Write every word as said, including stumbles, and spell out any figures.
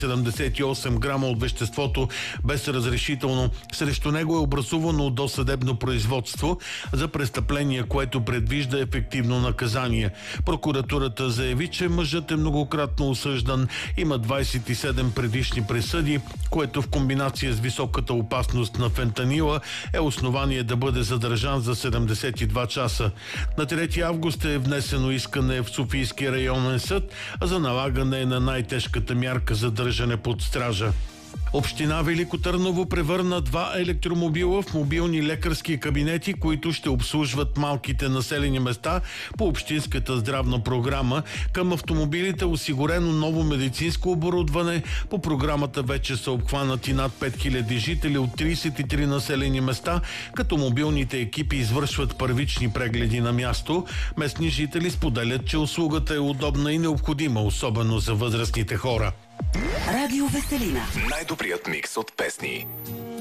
седемдесет и осем грама от веществото без разрешително. Срещу него е образувано досъдебно производство за престъпление, което предвижда ефективно наказание. Прокуратурата заяви, че мъжът е многократно осъждан, има двадесет и седем предишни присъди, което в комбинация с високата опасност на фентанила е основание да бъде задържан за седемдесет и два часа. На трети август е внесено искане в Софийския районен съд за налагане на най-тежката мярка за държане под стража. Община Велико Търново превърна два електромобила в мобилни лекарски кабинети, които ще обслужват малките населени места по общинската здравна програма. Към автомобилите е осигурено ново медицинско оборудване. По програмата вече са обхванати над пет хиляди жители от тридесет и три населени места, като мобилните екипи извършват първични прегледи на място. Местни жители споделят, че услугата е удобна и необходима, особено за възрастните хора. Радио Веселина. Най-добрият микс от песни.